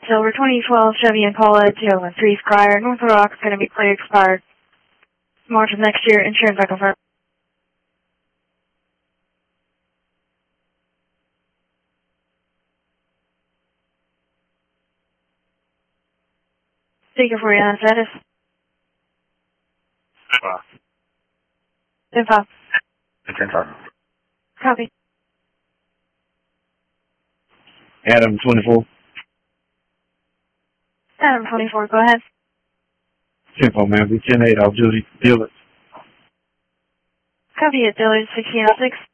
Silver 2012 Chevy Impala 2003 Squire, North Rock, going to be plate expired March of next year. Insurance I confirm. Speaker for you on status. 10-5. 10-5. Copy. Adam 24. Adam 24, go ahead. 10-4, man. We 10-8 off duty. Deal it. Copy it, Dillard 1606.